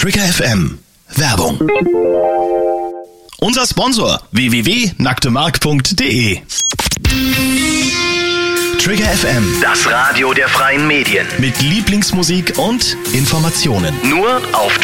Trigger FM Werbung. Unser Sponsor www.nacktemark.de. Trigger FM, das Radio der freien Medien. mit Lieblingsmusik und Informationen. Nur auf